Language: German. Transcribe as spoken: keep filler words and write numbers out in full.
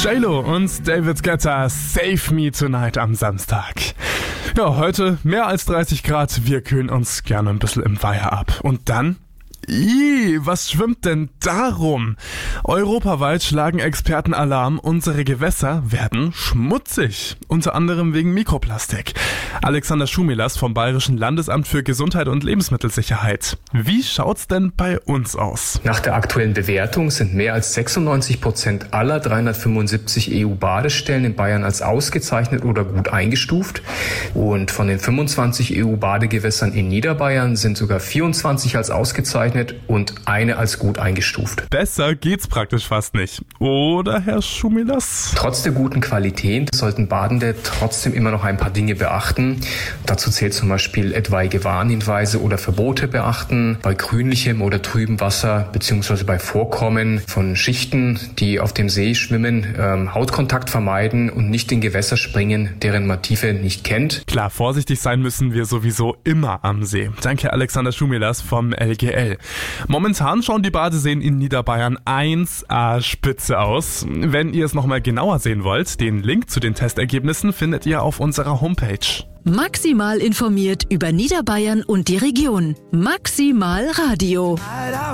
J-Lo und David Guetta, Save Me Tonight am Samstag. Ja, heute mehr als dreißig Grad, wir kühlen uns gerne ein bisschen im Weiher ab. Und dann? Ih, was schwimmt denn darum? Europaweit schlagen Experten Alarm, unsere Gewässer werden schmutzig. Unter anderem wegen Mikroplastik. Alexander Schumilas vom Bayerischen Landesamt für Gesundheit und Lebensmittelsicherheit. Wie schaut's denn bei uns aus? Nach der aktuellen Bewertung sind mehr als sechsundneunzig Prozent aller dreihundertfünfundsiebzig E U-Badestellen in Bayern als ausgezeichnet oder gut eingestuft. Und von den fünfundzwanzig E U-Badegewässern in Niederbayern sind sogar vierundzwanzig als ausgezeichnet und eine als gut eingestuft. Besser geht's praktisch fast nicht. Oder, Herr Schumilas? Trotz der guten Qualität sollten Badende trotzdem immer noch ein paar Dinge beachten. Dazu zählt zum Beispiel etwaige Warnhinweise oder Verbote beachten, bei grünlichem oder trübem Wasser beziehungsweise bei Vorkommen von Schichten, die auf dem See schwimmen, ähm, Hautkontakt vermeiden und nicht in Gewässer springen, deren man Tiefe nicht kennt. Klar, vorsichtig sein müssen wir sowieso immer am See. Danke, Alexander Schumilas vom L G L. Momentan schauen die Badeseen in Niederbayern eins A spitze aus. Wenn ihr es nochmal genauer sehen wollt, den Link zu den Testergebnissen findet ihr auf unserer Homepage. Maximal informiert über Niederbayern und die Region. Maximal Radio.